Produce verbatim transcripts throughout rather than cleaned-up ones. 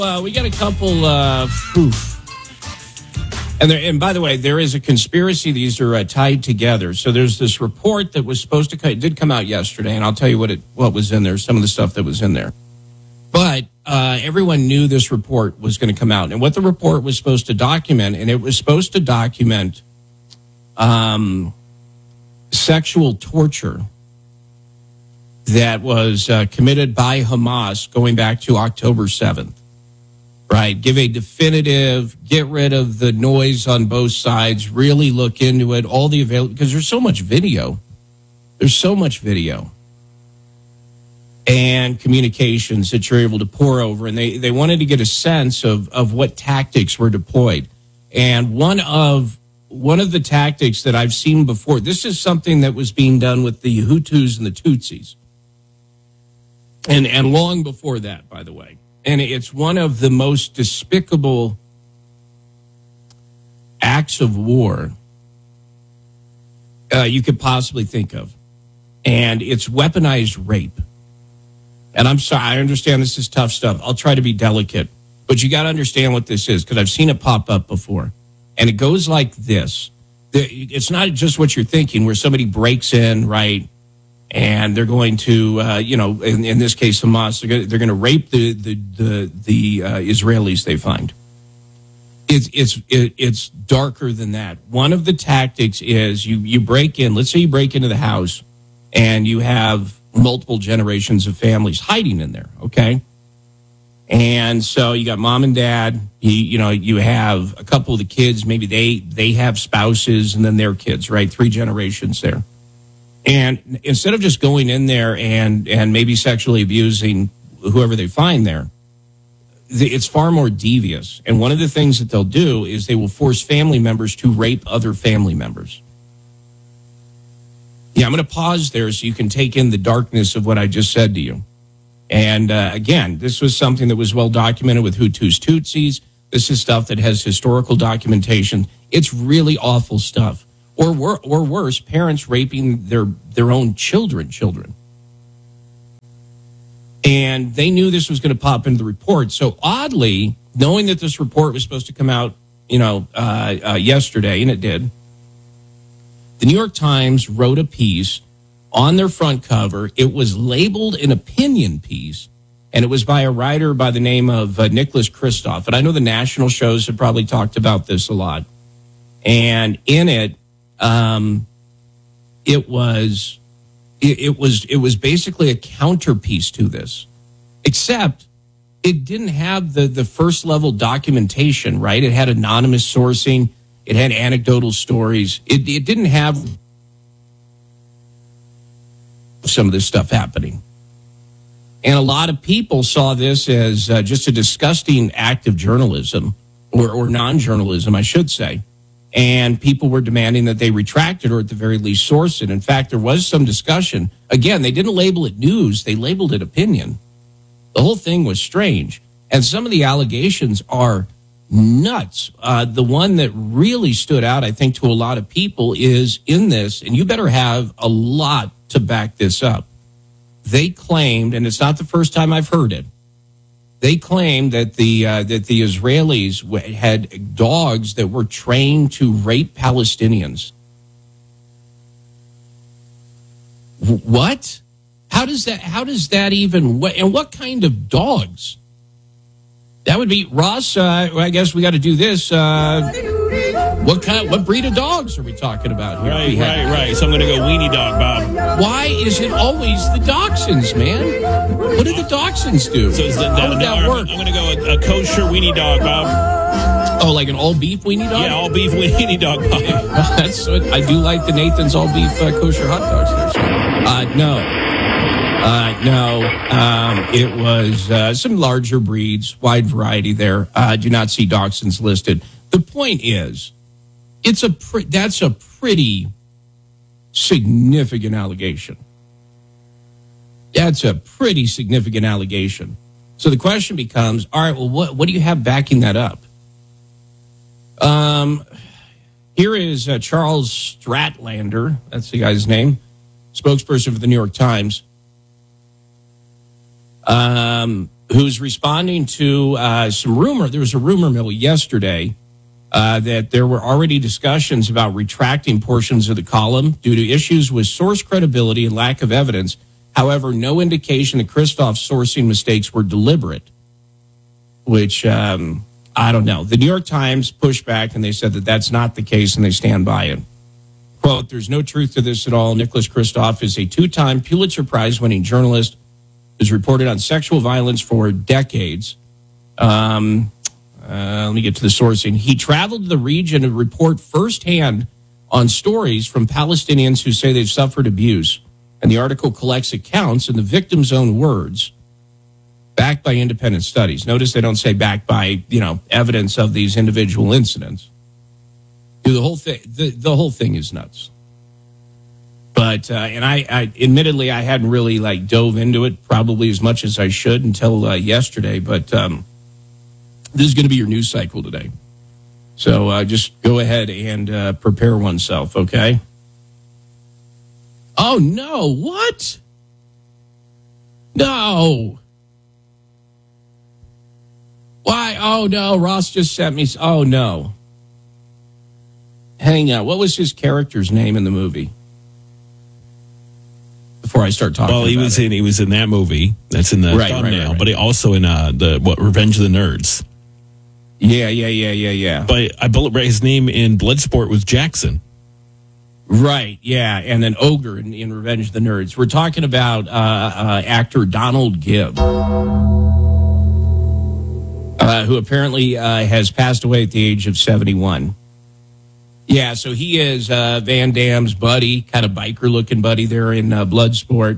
Uh, we got a couple. Uh, oof. And there, and by the way, there is a conspiracy. These are uh, tied together. So there's this report that was supposed to come, it did come out yesterday, and I'll tell you what it what was in there. Some of the stuff that was in there, but uh, everyone knew this report was going to come out, and what the report was supposed to document, and it was supposed to document um, sexual torture that was uh, committed by Hamas going back to October seventh. Right, give a definitive, get rid of the noise on both sides, really look into it, all the available, because there's so much video. There's so much video and communications that you're able to pour over, and they, they wanted to get a sense of, of what tactics were deployed. And one of one of the tactics that I've seen before, this is something that was being done with the Hutus and the Tutsis. And, and long before that, by the way. And it's one of the most despicable acts of war uh, you could possibly think of. And it's weaponized rape. And I'm sorry, I understand this is tough stuff. I'll try to be delicate. But you got to understand what this is, because I've seen it pop up before. And it goes like this. It's not just what you're thinking, where somebody breaks in, right? And they're going to, uh, you know, in, in this case, Hamas, they're going, they're going to rape the the the, the uh, Israelis they find. It's it's it, it's darker than that. One of the tactics is you you break in. Let's say you break into the house, and you have multiple generations of families hiding in there. Okay, and so you got mom and dad. You you know you have a couple of the kids. Maybe they they have spouses, and then their kids. Right, three generations there. And instead of just going in there and, and maybe sexually abusing whoever they find there, it's far more devious. And one of the things that they'll do is they will force family members to rape other family members. Yeah, I'm going to pause there so you can take in the darkness of what I just said to you. And uh, again, this was something that was well documented with Hutus, Tutsis. This is stuff that has historical documentation. It's really awful stuff. Or, wor- or worse, parents raping their, their own children, children. And they knew this was going to pop into the report. So oddly, knowing that this report was supposed to come out, you know, uh, uh, yesterday, and it did, the New York Times wrote a piece on their front cover. It was labeled an opinion piece, and it was by a writer by the name of uh, Nicholas Kristof. And I know the national shows have probably talked about this a lot. And in it, Um, it was, it, it was, it was basically a counterpiece to this, except it didn't have the, the first level documentation, right? It had anonymous sourcing. It had anecdotal stories. It, it didn't have some of this stuff happening. And a lot of people saw this as uh, just a disgusting act of journalism or, or non-journalism, I should say. And people were demanding that they retract it or at the very least source it. In fact, there was some discussion. Again, they didn't label it news. They labeled it opinion. The whole thing was strange. And some of the allegations are nuts. Uh, the one that really stood out, I think, to a lot of people is in this, and you better have a lot to back this up. They claimed, and it's not the first time I've heard it, they claimed that the uh, that the Israelis had dogs that were trained to rape Palestinians. What? How does that? How does that even? What, and what kind of dogs? That would be Ross. Uh, I guess we got to do this. Uh, what kind? What breed of dogs are we talking about here? Right, right, right. So I'm going to go weenie dog, Bob. Why is it always the dachshunds, man? What do the dachshunds do? So is the, How would no, that I'm, work? I'm going to go a, a kosher weenie dog, Bob. Oh, like an all beef weenie dog? Yeah, all beef weenie dog, Bob. That's what I do like the Nathan's all beef uh, kosher hot dogs there. Uh, no. Uh, no, um, it was uh, some larger breeds, wide variety there. I uh, do not see dachshunds listed. The point is, it's a pre- that's a pretty significant allegation. That's a pretty significant allegation. So the question becomes, all right, well, what, what do you have backing that up? Um, here is uh, Charles Stratlander, that's the guy's name, spokesperson for the New York Times. Um, who's responding to uh, some rumor. There was a rumor mill yesterday uh, that there were already discussions about retracting portions of the column due to issues with source credibility and lack of evidence. However, no indication that Christoph's sourcing mistakes were deliberate, which um, I don't know. The New York Times pushed back and they said that that's not the case and they stand by it. Quote, there's no truth to this at all. Nicholas Kristof is a two-time Pulitzer Prize-winning journalist who's reported on sexual violence for decades. Um, uh, let me get to the sourcing. He traveled to the region to report firsthand on stories from Palestinians who say they've suffered abuse. And the article collects accounts in the victim's own words, backed by independent studies. Notice they don't say backed by, you know, evidence of these individual incidents. Dude, the whole thing, the, the whole thing is nuts. But, uh, and I, I, admittedly, I hadn't really like dove into it probably as much as I should until uh, yesterday. But um, this is going to be your news cycle today. So uh, just go ahead and uh, prepare oneself, okay? Oh, no. What? No. Why? Oh, no. Ross just sent me. Oh, no. Hang on. What was his character's name in the movie? Before I start talking well, he about was it. in he was in that movie. That's in the Right, thumbnail, right, right, right. but he also in uh the what Revenge of the Nerds. Yeah, yeah, yeah, yeah, yeah. But I believe his name in Bloodsport was Jackson. Right, yeah, and then Ogre in, in Revenge of the Nerds. We're talking about uh, uh, actor Donald Gibb, uh, who apparently uh, has passed away at the age of seventy-one. Yeah, so he is uh, Van Damme's buddy, kind of biker-looking buddy there in uh, Bloodsport.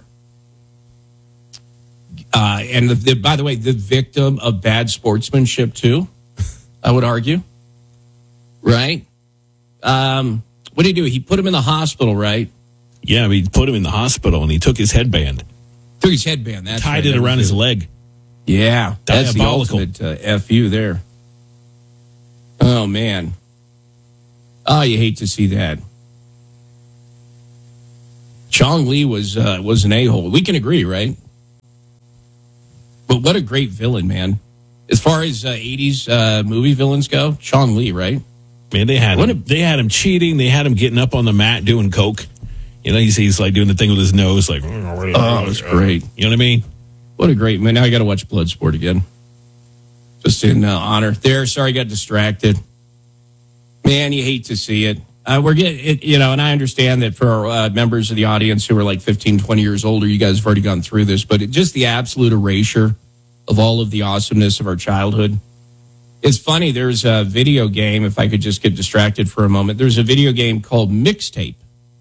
Uh, and the, the, by the way, the victim of bad sportsmanship too, I would argue. Right? Um, what did he do? He put him in the hospital, right? Yeah, he put him in the hospital and he took his headband, Took his headband. That's tied right, it that around was his it. leg. Yeah, that's the Diabolical. ultimate uh, F U there. Oh, man. Oh, you hate to see that. Chong Li was uh, was an a-hole. We can agree, right? But what a great villain, man. As far as uh, eighties uh, movie villains go, Chong Li, right? Man, they had What him, a- they had him cheating. They had him getting up on the mat doing coke. You know, he's, he's like doing the thing with his nose, like. Oh, it's great. You know what I mean? What a great man. Now I got to watch Bloodsport again. Just in uh, honor. There, sorry, got distracted. Man, you hate to see it. Uh, we're getting, it, you know, and I understand that for our uh, members of the audience who are like fifteen, twenty years older, you guys have already gone through this, but it, just the absolute erasure of all of the awesomeness of our childhood. It's funny, there's a video game, if I could just get distracted for a moment, there's a video game called Mixtape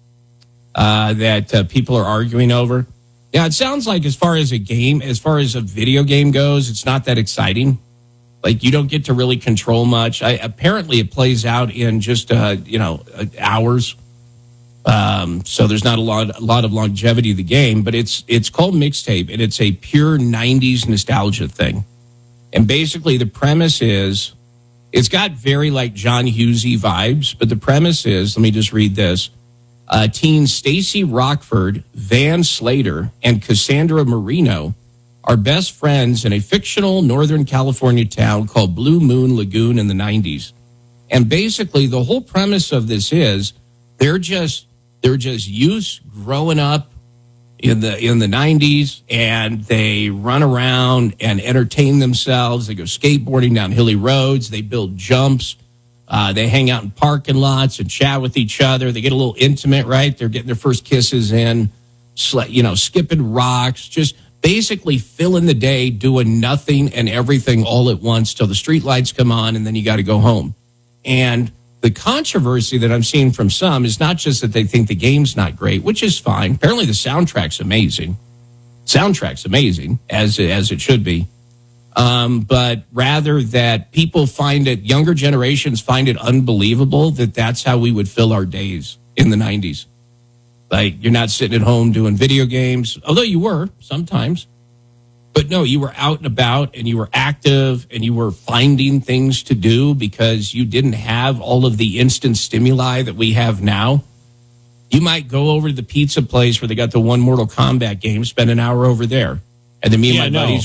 uh, that uh, people are arguing over. Yeah, it sounds like as far as a game, as far as a video game goes, it's not that exciting. Like, you don't get to really control much. I, apparently, it plays out in just, uh, you know, uh, hours. Um, so there's not a lot, a lot of longevity of the game. But it's it's called Mixtape, and it's a pure nineties nostalgia thing. And basically, the premise is, it's got very, like, John Hughesy vibes. But the premise is, let me just read this. Uh, teens Stacy Rockford, Van Slater, and Cassandra Marino are best friends in a fictional Northern California town called Blue Moon Lagoon in the nineties. And basically, the whole premise of this is they're just they're just youths growing up in the in the nineties, and they run around and entertain themselves. They go skateboarding down hilly roads. They build jumps. Uh, they hang out in parking lots and chat with each other. They get a little intimate, right? They're getting their first kisses in, sl- you know, skipping rocks, just basically filling the day doing nothing and everything all at once till the street lights come on, and then you got to go home. And the controversy that I'm seeing from some is not just that they think the game's not great, which is fine. Apparently the soundtrack's amazing. Soundtrack's amazing, as, as it should be. Um, but rather that people find it, younger generations find it unbelievable that that's how we would fill our days in the nineties. Like, you're not sitting at home doing video games, although you were sometimes. But no, you were out and about, and you were active, and you were finding things to do because you didn't have all of the instant stimuli that we have now. You might go over to the pizza place where they got the one Mortal Kombat game, spend an hour over there. And then me and Yeah, my no. buddies would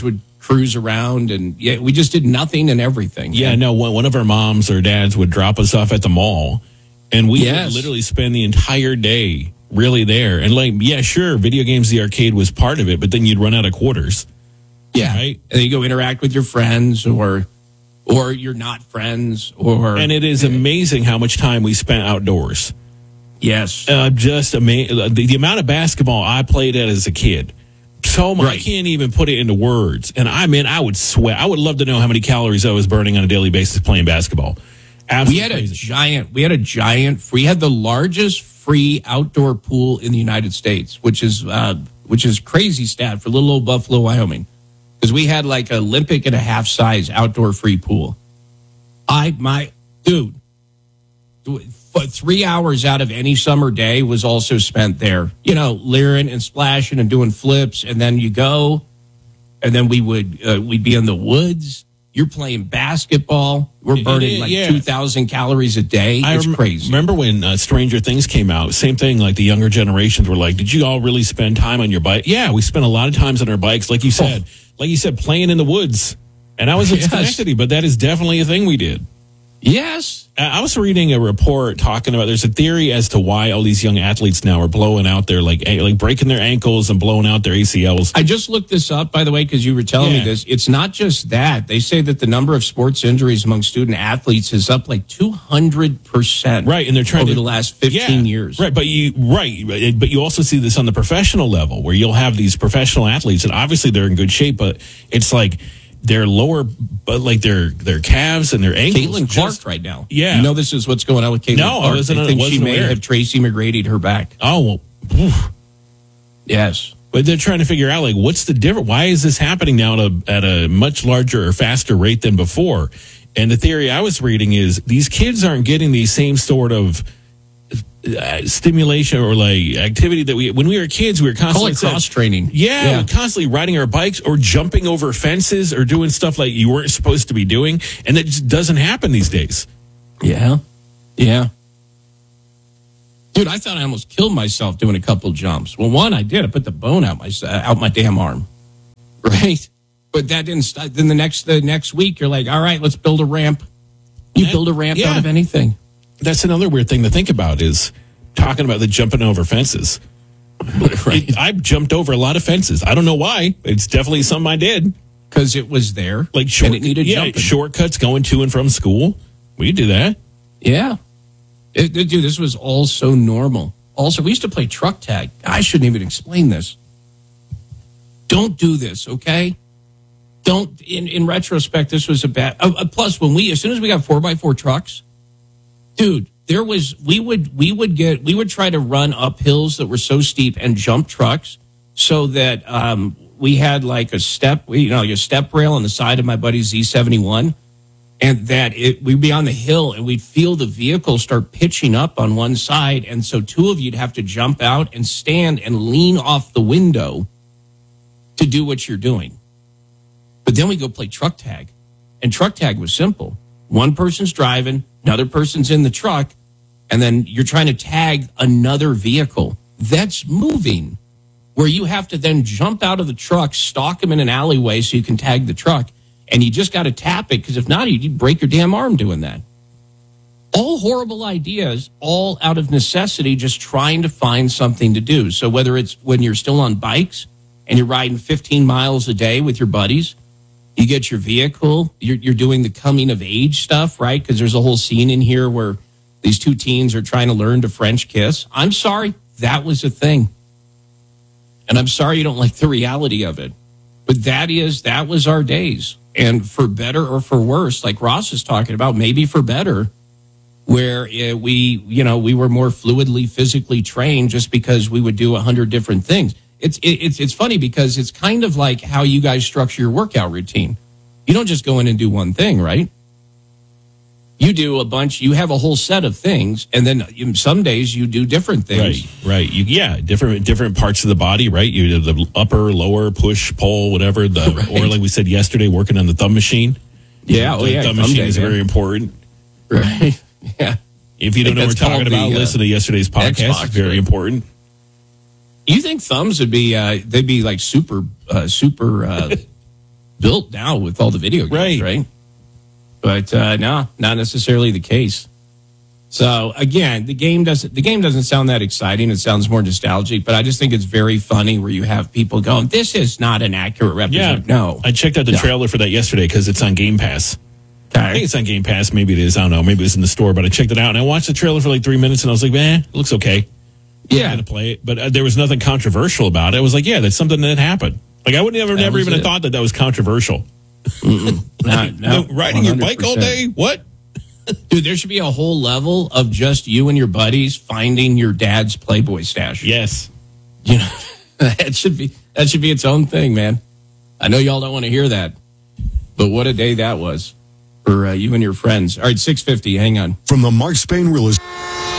cruise around, and yeah, we just did nothing and everything. Yeah, man. no, one one of our moms or dads would drop us off at the mall, and we Yes. would literally spend the entire day really there. And like, yeah, sure, video games, the arcade was part of it, but then you'd run out of quarters. Yeah, Right. and then you go interact with your friends, or or you're not friends, or And it is amazing how much time we spent outdoors. yes, Uh, just amazing. The, the amount of basketball I played at as a kid. So much. I Right. can't even put it into words. And I mean, I would sweat. I would love to know how many calories I was burning on a daily basis playing basketball. Absolutely we had a crazy. giant. We had a giant. We had the largest free outdoor pool in the United States, which is uh, which is crazy stat for little old Buffalo, Wyoming, because we had like an Olympic and a half size outdoor free pool. I my dude, but three hours out of any summer day was also spent there. You know, leering and splashing and doing flips, and then you go, and then we would uh, we'd be in the woods. You're playing basketball. We're burning Yeah, like yeah. two thousand calories a day. I It's rem- crazy. remember when uh, Stranger Things came out, same thing, like the younger generations were like, did you all really spend time on your bike? Yeah, we spent a lot of times on our bikes, like you said, like you said, playing in the woods. And I was in Yes. Schenectady, but that is definitely a thing we did. Yes. I I was reading a report talking about there's a theory as to why all these young athletes now are blowing out their like a- like breaking their ankles and blowing out their A C Ls. I just looked this up, by the way, because you were telling Yeah. me this. It's not just that. They say that the number of sports injuries among student athletes is up like two hundred percent. Right, and they're trying over to the last fifteen years. Right, but you right, but you also see this on the professional level where you'll have these professional athletes, and obviously they're in good shape, but it's like their lower, but like their their calves and their ankles. Caitlin Clark just- right now. Yeah. You know this is what's going on with Caitlin No, I Clark. wasn't- They think wasn't she may aware. have Tracy McGrady'd her back. Oh well, oof. Yes. But they're trying to figure out like what's the difference? Why is this happening now at a, at a much larger or faster rate than before? And the theory I was reading is these kids aren't getting the same sort of uh, stimulation or like activity that we when we were kids we were Call constantly it cross training. Yeah, we're constantly riding our bikes or jumping over fences or doing stuff like you weren't supposed to be doing, and that just doesn't happen these days. Yeah. Yeah. Dude, I thought I almost killed myself doing a couple jumps. Well, one I did. I put the bone out my uh, out my damn arm. Right? But that didn't stop. Then the next the next week you're like, "All right, let's build a ramp." You That- build a ramp yeah. out of anything. That's another weird thing to think about is talking about the jumping over fences. Right? It, I've jumped over a lot of fences. I don't know why. It's definitely something I did. Because it was there. Like short, and it needed yeah, jumping. shortcuts going to and from school. We do that. Yeah. It, it- dude, this was all so normal. Also, we used to play truck tag. I shouldn't even explain this. Don't do this, okay? Don't, in, in retrospect, this was a bad. Uh, uh, plus, when we, as soon as we got four by four trucks, dude, there was, we would, we would get, we would try to run up hills that were so steep and jump trucks so that um, we had like a step, you know, your step rail on the side of my buddy's Z seventy-one. And that it, we'd be on the hill and we'd feel the vehicle start pitching up on one side. And so two of you'd have to jump out and stand and lean off the window to do what you're doing. But then we go play truck tag. And truck tag was simple. One person's driving, another person's in the truck, and then you're trying to tag another vehicle that's moving, where you have to then jump out of the truck, stalk them in an alleyway so you can tag the truck. And you just got to tap it, because if not, you'd break your damn arm doing that. All horrible ideas, all out of necessity, just trying to find something to do. So whether it's when you're still on bikes and you're riding fifteen miles a day with your buddies, you get your vehicle, you're, you're doing the coming of age stuff, right? Because there's a whole scene in here where these two teens are trying to learn to French kiss. I'm sorry, that was a thing. And I'm sorry you don't like the reality of it. But that is, that was our days. And for better or for worse, like Ross is talking about, maybe for better, where uh, we, you know, we were more fluidly physically trained just because we would do a hundred different things. It's, it, it's, it's funny because it's kind of like how you guys structure your workout routine. You don't just go in and do one thing, right? You do a bunch, you have a whole set of things, and then you- some days you do different things. Right, right. You, yeah, different different parts of the body, right? You do the upper, lower, push, pull, whatever. The Right. or like we said yesterday, working on the thumb machine. Yeah, the oh yeah, thumb thumb machine day, is man. very important. Right. Yeah. If you don't know what we're That's called talking about, the, uh, listen to yesterday's podcast. Xbox, It's very right? important. You think thumbs would be, uh, they'd be like super, uh, super, uh, built now with all the video games, right? right? But uh, no, not necessarily the case. So again, the game doesn't the game doesn't sound that exciting. It sounds more nostalgic, but I just think it's very funny where you have people going, "This is not an accurate representation." Yeah, no, I checked out the no. trailer for that yesterday because it's on Game Pass. Okay. I think it's on Game Pass. Maybe it is. I don't know. Maybe it's in the store, but I checked it out and I watched the trailer for like three minutes and I was like, "Man, it looks okay." Yeah, I'm gonna play it, but uh, there was nothing controversial about it. I was like, "Yeah, that's something that happened." Like I would never, that never even it. have thought that that was controversial. not, no, riding your bike all day? What? Dude, there should be a whole level of just you and your buddies finding your dad's Playboy stash. Yes. You know, that should be that should be its own thing, man. I know y'all don't want to hear that, but what a day that was for uh, you and your friends. All right, six fifty, hang on. From the Mark Spain Real Estate.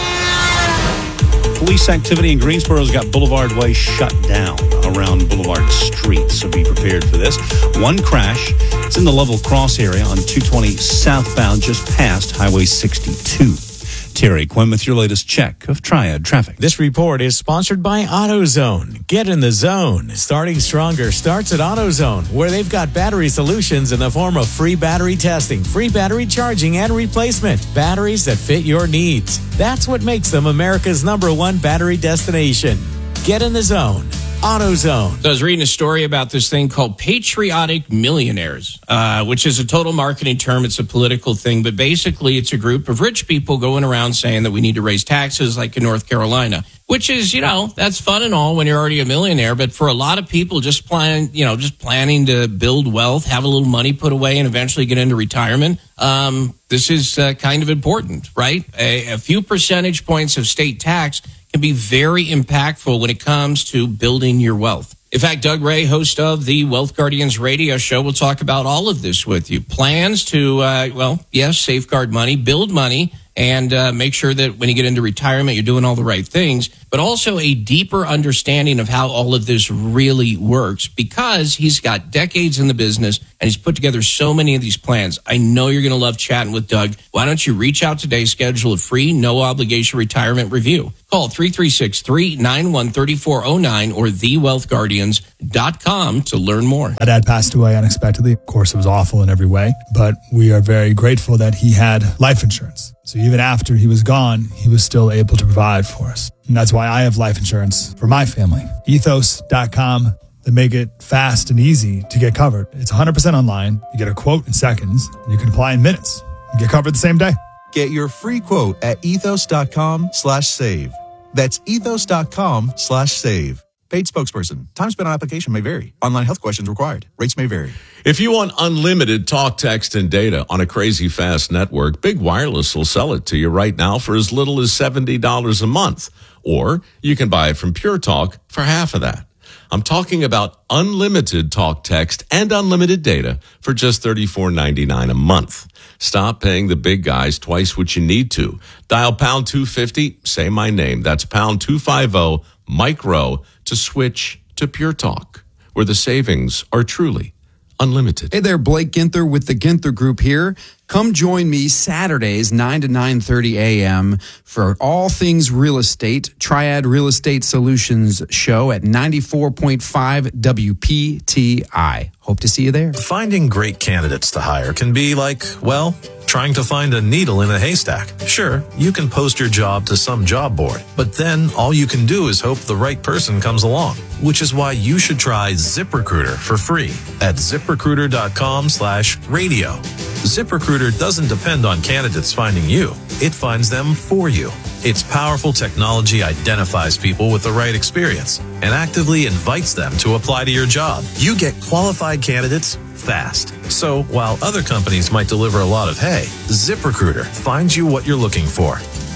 Police activity in Greensboro's got Boulevard Way shut down around Boulevard Street, so be prepared for this. One crash. It's in the level cross area on two twenty southbound, just past Highway sixty-two. Terry Quinn with your latest check of Triad traffic. This report is sponsored by AutoZone. Get in the zone. Starting stronger starts at AutoZone, where they've got battery solutions in the form of free battery testing, free battery charging and replacement, batteries that fit your needs. That's what makes them America's number one battery destination. Get in the zone. AutoZone. So I was reading a story about this thing called Patriotic Millionaires, uh, which is a total marketing term. It's a political thing, but basically it's a group of rich people going around saying that we need to raise taxes like in North Carolina, which is, you know, that's fun and all when you're already a millionaire. But for a lot of people just plan, you know, just planning to build wealth, have a little money put away and eventually get into retirement. Um, this is uh, kind of important, right? A, a few percentage points of state tax can be very impactful when it comes to building your wealth. In fact, Doug Ray, host of the Wealth Guardians radio show, will talk about all of this with you. Plans to, uh, well, yes, safeguard money, build money, and uh, make sure that when you get into retirement, you're doing all the right things, but also a deeper understanding of how all of this really works because he's got decades in the business and he's put together so many of these plans. I know you're going to love chatting with Doug. Why don't you reach out today, schedule a free, no obligation retirement review. Call three three six, three nine one, three four zero nine or the wealth guardians dot com to learn more. My dad passed away unexpectedly. Of course, it was awful in every way, but we are very grateful that he had life insurance. So even after he was gone, he was still able to provide for us. And that's why I have life insurance for my family. ethos dot com. They make it fast and easy to get covered. It's one hundred percent online. You get a quote in seconds, and you can apply in minutes. You get covered the same day. Get your free quote at ethos dot com slash save. That's ethos dot com slash save. Paid spokesperson. Time spent on application may vary. Online health questions required. Rates may vary. If you want unlimited talk, text, and data on a crazy fast network, Big Wireless will sell it to you right now for as little as seventy dollars a month. Or you can buy it from Pure Talk for half of that. I'm talking about unlimited talk, text, and unlimited data for just thirty-four ninety-nine a month. Stop paying the big guys twice what you need to. Dial pound two fifty, say my name. That's pound two fifty, micro, to switch to Pure Talk, where the savings are truly unlimited. Hey there, Blake Ginther with the Ginther Group here. Come join me Saturdays, nine to nine thirty a.m. for all things real estate, Triad Real Estate Solutions show at ninety-four point five W P T I. Hope to see you there. Finding great candidates to hire can be like, well, trying to find a needle in a haystack. Sure, you can post your job to some job board, but then all you can do is hope the right person comes along, which is why you should try ZipRecruiter for free at ZipRecruiter.com slash radio. ZipRecruiter doesn't depend on candidates finding you. It finds them for you. Its powerful technology identifies people with the right experience and actively invites them to apply to your job. You get qualified candidates fast. So while other companies might deliver a lot of hay, ZipRecruiter finds you what you're looking for.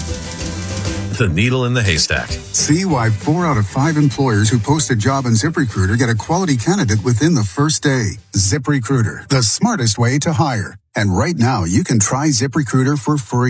The needle in the haystack. See why four out of five employers who post a job on ZipRecruiter get a quality candidate within the first day. ZipRecruiter, the smartest way to hire. And right now, you can try ZipRecruiter for free.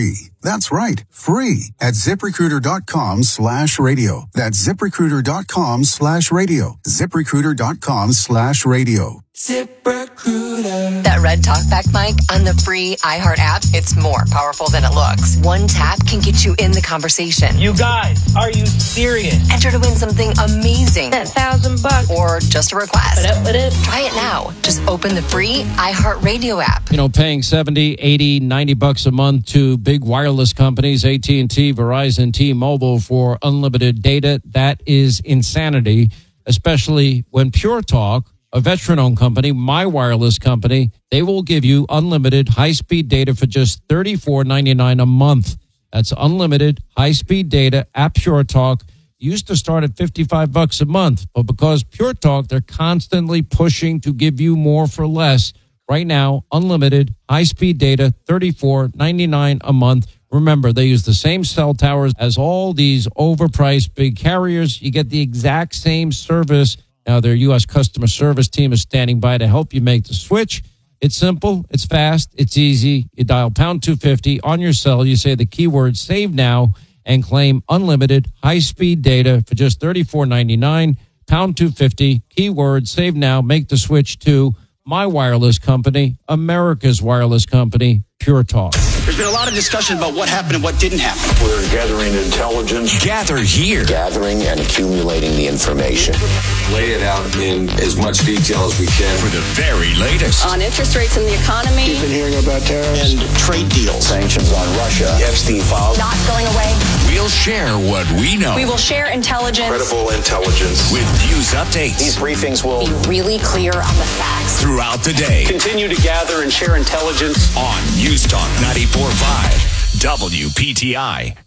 That's right, free at ZipRecruiter.com slash radio. That's ZipRecruiter.com slash radio. ZipRecruiter.com slash radio. ZipRecruiter. That red talkback mic on the free iHeart app, it's more powerful than it looks. One tap can get you in the conversation. You guys, are you serious? Enter to win something amazing. That thousand bucks. Or just a request. What up, what up? Try it now. Just open the free iHeart Radio app. You know, paying seventy, eighty, ninety bucks a month to big wireless companies, A T and T, Verizon, T-Mobile for unlimited data, that is insanity, especially when Pure Talk, a veteran-owned company, my wireless company, they will give you unlimited high-speed data for just thirty-four ninety-nine a month. That's unlimited high-speed data at Pure Talk. Used to start at fifty-five bucks a month, but because Pure Talk, they're constantly pushing to give you more for less. Right now, unlimited high-speed data, thirty-four ninety-nine a month. Remember, they use the same cell towers as all these overpriced big carriers. You get the exact same service. Now, their U S customer service team is standing by to help you make the switch. It's simple, it's fast, it's easy. You dial pound two fifty on your cell. You say the keyword save now and claim unlimited high-speed data for just thirty-four ninety-nine. Pound two fifty, keyword save now. Make the switch to my wireless company, America's wireless company, Pure Talk. There's been a lot of discussion about what happened and what didn't happen. We're gathering intelligence. Gather here. Gathering and accumulating the information. Lay it out in as much detail as we can. For the very latest. On interest rates in the economy. You've been hearing about tariffs. And trade deals. Sanctions on Russia. The Epstein files. Not going away. We'll share what we know. We will share intelligence. Credible intelligence. With news updates. These briefings will be really clear on the facts. Throughout the day. Continue to gather and share intelligence. On News Talk ninety-four point five W P T I.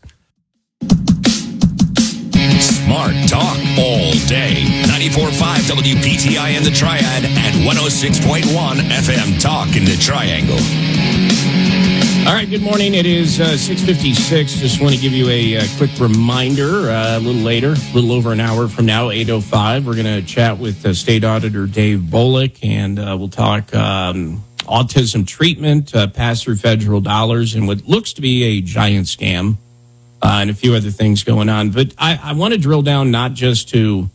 Smart talk all day. ninety-four point five W P T I in the Triad and one oh six point one F M Talk in the Triangle. All right, good morning. It is uh, six fifty-six. Just want to give you a, a quick reminder. Uh, a little later, a little over an hour from now, eight oh five, we're going to chat with uh, State Auditor Dave Bolick, and uh, we'll talk um, autism treatment, uh, pass through federal dollars, and what looks to be a giant scam, uh, and a few other things going on. But I, I want to drill down not just to,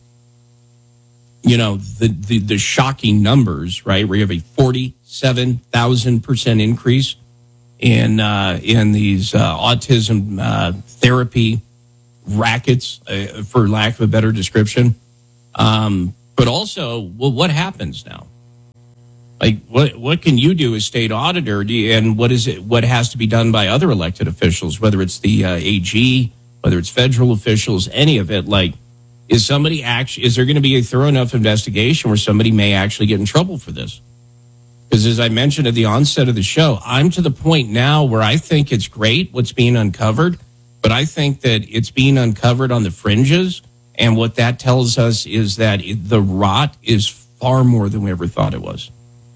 you know, the, the, the shocking numbers, right, where you have a forty-seven thousand percent increase in uh, in these uh, autism uh, therapy rackets, uh, for lack of a better description. Um, but also, well, what happens now? Like, what what can you do as state auditor, do you, and what is it? What has to be done by other elected officials, whether it's the uh, A G, whether it's federal officials, any of it? Like, is somebody actually? Is there going to be a thorough enough investigation where somebody may actually get in trouble for this? Because as I mentioned at the onset of the show, I'm to the point now where I think it's great what's being uncovered, but I think that it's being uncovered on the fringes. And what that tells us is that it, the rot is far more than we ever thought it was.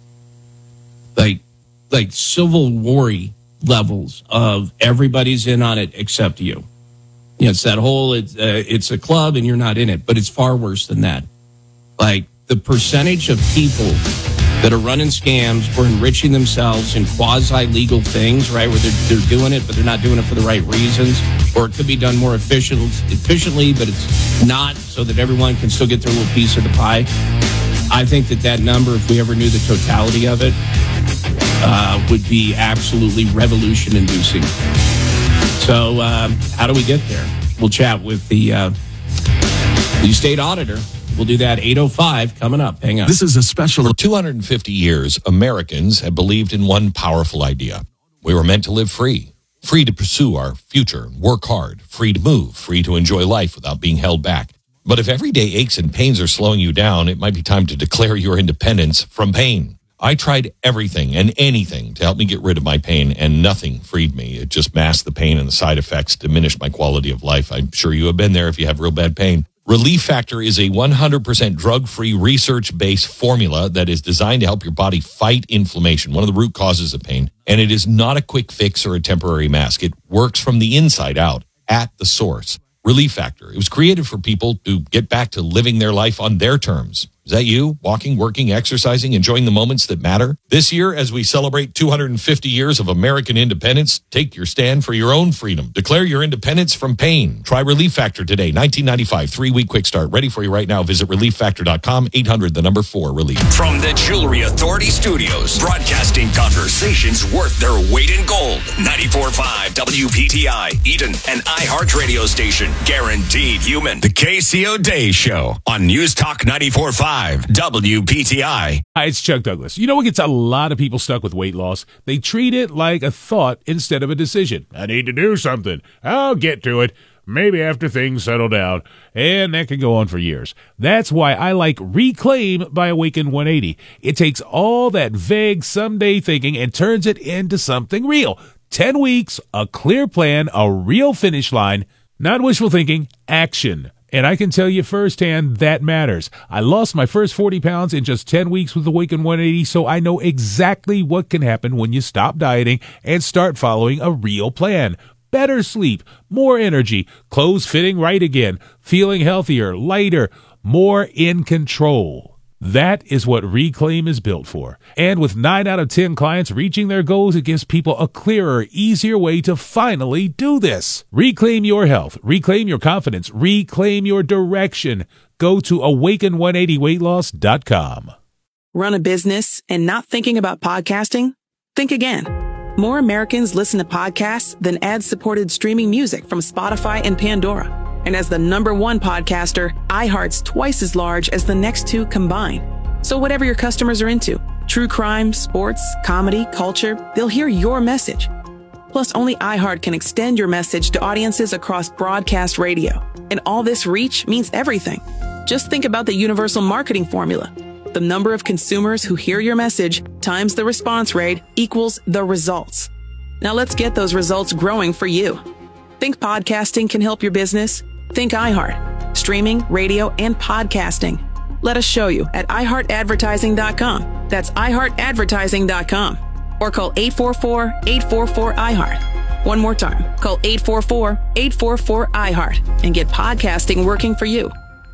Like, like Civil War levels of everybody's in on it except you. You know, it's that whole, it's, uh, it's a club and you're not in it, but it's far worse than that. Like, the percentage of people that are running scams or enriching themselves in quasi-legal things, right, where they're, they're doing it, but they're not doing it for the right reasons, or it could be done more efficient, efficiently, but it's not, so that everyone can still get their little piece of the pie. I think that that number, if we ever knew the totality of it, uh, would be absolutely revolution-inducing. So um, how do we get there? We'll chat with the, uh, the state auditor. We'll do that eight oh five coming up. Hang on. This is a special. For two hundred fifty years, Americans have believed in one powerful idea. We were meant to live free, free to pursue our future, work hard, free to move, free to enjoy life without being held back. But if everyday aches and pains are slowing you down, it might be time to declare your independence from pain. I tried everything and anything to help me get rid of my pain, and nothing freed me. It just masked the pain, and the side effects diminished my quality of life. I'm sure you have been there if you have real bad pain. Relief Factor is a one hundred percent drug-free, research-based formula that is designed to help your body fight inflammation, one of the root causes of pain. And it is not a quick fix or a temporary mask. It works from the inside out, at the source. Relief Factor. It was created for people to get back to living their life on their terms. Is that you? Walking, working, exercising, enjoying the moments that matter? This year, as we celebrate two hundred fifty years of American independence, take your stand for your own freedom. Declare your independence from pain. Try Relief Factor today. nineteen ninety-five, three-week quick start. Ready for you right now. Visit relief factor dot com, eight hundred, the number four, relief. From the Jewelry Authority Studios, broadcasting conversations worth their weight in gold. ninety-four point five W P T I, Eden, an iHeart radio station. Guaranteed human. The K C O Day Show on News Talk ninety-four point five W P T I. Hi, it's Chuck Douglas. You know what gets a lot of people stuck with weight loss? They treat it like a thought instead of a decision. I need to do something. I'll get to it. Maybe after things settle down. And that can go on for years. That's why I like Reclaim by Awaken one eighty. It takes all that vague someday thinking and turns it into something real. Ten weeks, a clear plan, a real finish line, not wishful thinking, action. And I can tell you firsthand that matters. I lost my first forty pounds in just ten weeks with Awaken one eighty, so I know exactly what can happen when you stop dieting and start following a real plan. Better sleep, more energy, clothes fitting right again, feeling healthier, lighter, more in control. That is what Reclaim is built for. And with nine out of ten clients reaching their goals, it gives people a clearer, easier way to finally do this. Reclaim your health. Reclaim your confidence. Reclaim your direction. Go to awaken one eighty weight loss dot com. Run a business and not thinking about podcasting? Think again. More Americans listen to podcasts than ad-supported streaming music from Spotify and Pandora. And as the number one podcaster, iHeart's twice as large as the next two combined. So whatever your customers are into, true crime, sports, comedy, culture, they'll hear your message. Plus, only iHeart can extend your message to audiences across broadcast radio. And all this reach means everything. Just think about the universal marketing formula. The number of consumers who hear your message times the response rate equals the results. Now let's get those results growing for you. Think podcasting can help your business? Think iHeart. Streaming, radio, and podcasting. Let us show you at i heart advertising dot com. That's i heart advertising dot com. Or call eight four four, eight four four, I heart. One more time. Call eight four four, eight four four, I heart and get podcasting working for you.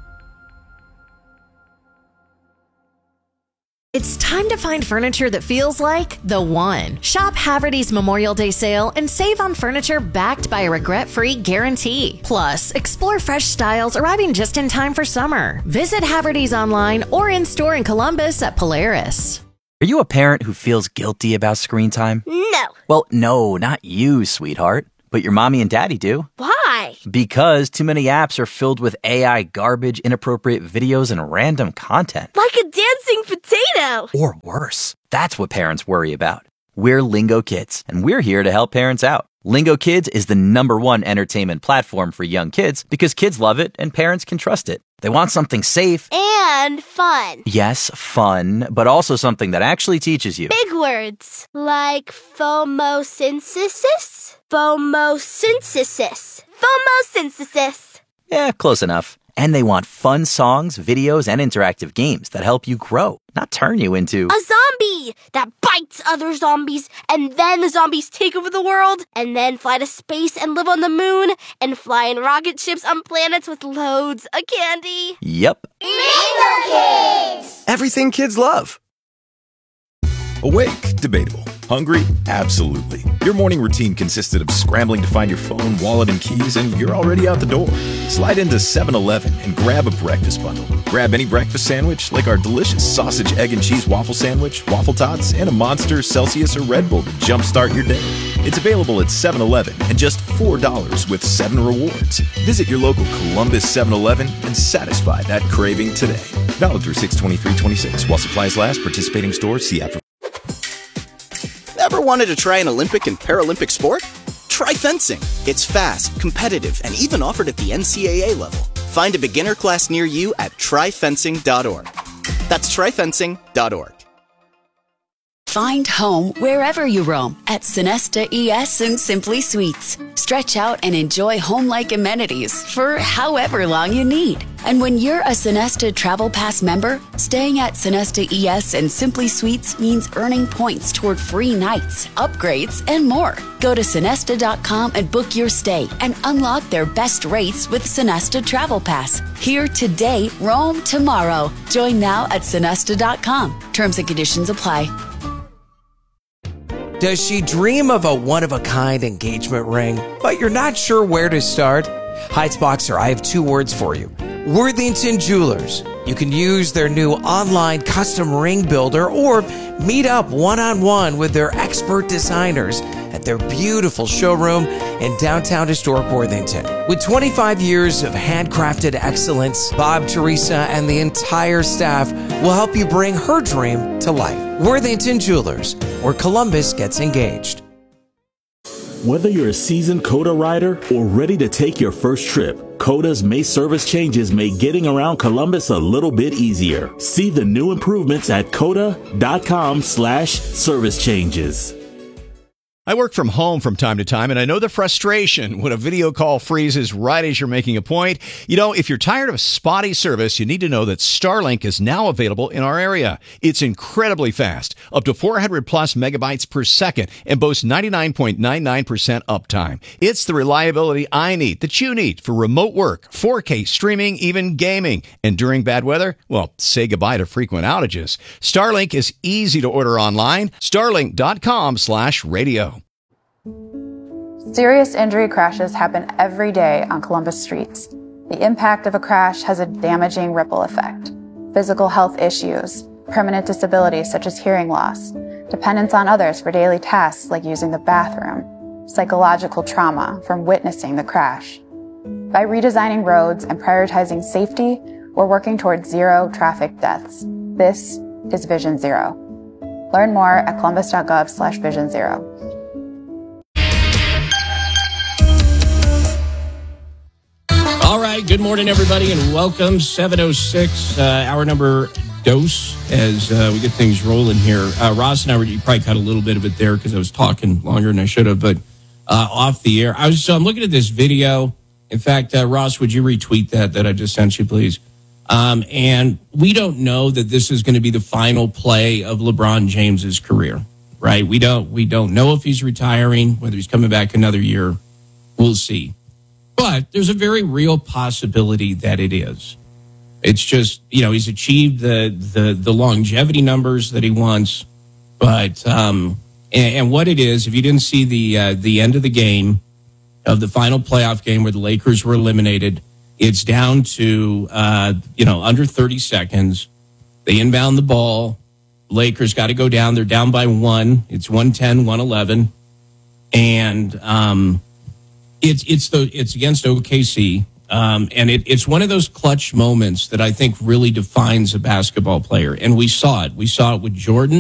It's time to find furniture that feels like the one. Shop Haverty's Memorial Day sale and save on furniture backed by a regret-free guarantee. Plus, explore fresh styles arriving just in time for summer. Visit Haverty's online or in-store in Columbus at Polaris. Are you a parent who feels guilty about screen time? No. Well, no, not you, sweetheart. But your mommy and daddy do. Why? Because too many apps are filled with A I garbage, inappropriate videos, and random content. Like a dancing potato. Or worse. That's what parents worry about. We're Lingo Kids, and we're here to help parents out. Lingo Kids is the number one entertainment platform for young kids because kids love it and parents can trust it. They want something safe. And fun. Yes, fun, but also something that actually teaches you. Big words. Like phomosynthesis? Phomosynthesis. Phomosynthesis. Yeah, close enough. And they want fun songs, videos, and interactive games that help you grow, not turn you into a zombie that bites other zombies, and then the zombies take over the world, and then fly to space and live on the moon, and fly in rocket ships on planets with loads of candy. Yep. Lingo Kids! Everything kids love. Awake? Debatable. Hungry? Absolutely. Your morning routine consisted of scrambling to find your phone, wallet, and keys, and you're already out the door. Slide into seven eleven and grab a breakfast bundle. Grab any breakfast sandwich, like our delicious sausage, egg, and cheese waffle sandwich, waffle tots, and a Monster, Celsius, or Red Bull to jumpstart your day. It's available at seven eleven and just four dollars with seven rewards. Visit your local Columbus seven eleven and satisfy that craving today. Valid through six twenty-three twenty-six. While supplies last, participating stores, see app for... Ever wanted to try an Olympic and Paralympic sport? Try fencing. It's fast, competitive, and even offered at the N C A A level. Find a beginner class near you at try fencing dot org. That's try fencing dot org. Find home wherever you roam at Sonesta E S and Simply Suites. Stretch out and enjoy home-like amenities for however long you need. And when you're a Sonesta Travel Pass member, staying at Sonesta E S and Simply Suites means earning points toward free nights, upgrades, and more. Go to Sonesta dot com and book your stay and unlock their best rates with Sonesta Travel Pass. Here today, roam tomorrow. Join now at Sonesta dot com. Terms and conditions apply. Does she dream of a one-of-a-kind engagement ring, but you're not sure where to start? Heights Boxer, I have two words for you. Worthington Jewelers. You can use their new online custom ring builder or meet up one-on-one with their expert designers at their beautiful showroom in downtown historic Worthington. With twenty-five years of handcrafted excellence, Bob, Teresa, and the entire staff will help you bring her dream to life. Worthington Jewelers, where Columbus gets engaged. Whether you're a seasoned COTA rider or ready to take your first trip, COTA's May service changes make getting around Columbus a little bit easier. See the new improvements at COTA.com slash service changes. I work from home from time to time, and I know the frustration when a video call freezes right as you're making a point. You know, if you're tired of spotty service, you need to know that Starlink is now available in our area. It's incredibly fast, up to four hundred plus megabytes per second, and boasts ninety-nine point nine nine percent uptime. It's the reliability I need, that you need, for remote work, four K streaming, even gaming. And during bad weather, well, say goodbye to frequent outages. Starlink is easy to order online. Starlink.com slash radio. Serious injury crashes happen every day on Columbus streets. The impact of a crash has a damaging ripple effect. Physical health issues, permanent disabilities such as hearing loss, dependence on others for daily tasks like using the bathroom, psychological trauma from witnessing the crash. By redesigning roads and prioritizing safety, we're working towards zero traffic deaths. This is Vision Zero. Learn more at columbus.gov slash vision zero. All right, good morning, everybody, and welcome. seven oh six, uh, hour number dose, as uh, we get things rolling here. Uh, Ross and I were, you probably cut a little bit of it there because I was talking longer than I should have, but uh, off the air. I was, so I'm looking at this video. In fact, uh, Ross, would you retweet that that I just sent you, please? Um, and we don't know that this is going to be the final play of LeBron James's career, right? We don't, we don't know if he's retiring, whether he's coming back another year. We'll see. But there's a very real possibility that it is. It's just, you know, he's achieved the the, the longevity numbers that he wants. But um, and, and what it is, if you didn't see the uh, the end of the game, of the final playoff game where the Lakers were eliminated, it's down to uh, you know under thirty seconds. They inbound the ball. Lakers got to go down. They're down by one. It's one ten, one eleven, and um. It's it's the it's against O K C, um, and it, it's one of those clutch moments that I think really defines a basketball player. And we saw it. We saw it with Jordan.